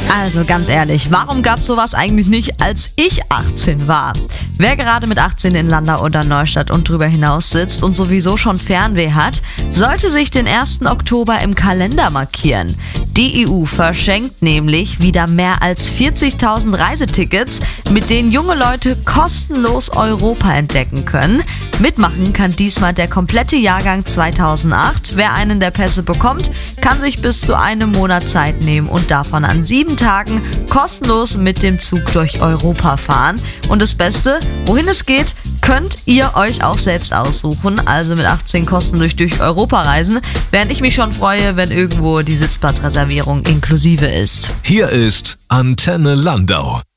Also ganz ehrlich, warum gab's sowas eigentlich nicht, als ich 18 war? Wer gerade mit 18 in Landau oder Neustadt und drüber hinaus sitzt und sowieso schon Fernweh hat, sollte sich den 1. Oktober im Kalender markieren. Die EU verschenkt nämlich wieder mehr als 40.000 Reisetickets, mit denen junge Leute kostenlos Europa entdecken können. Mitmachen kann diesmal der komplette Jahrgang 2008. Wer einen der Pässe bekommt, kann sich bis zu einem Monat Zeit nehmen und davon an 7 Tagen kostenlos mit dem Zug durch Europa fahren. Und das Beste, wohin es geht, könnt ihr euch auch selbst aussuchen. Also mit 18 kostenlos durch Europa reisen, während ich mich schon freue, wenn irgendwo die Sitzplatzreservierung inklusive ist. Hier ist Antenne Landau.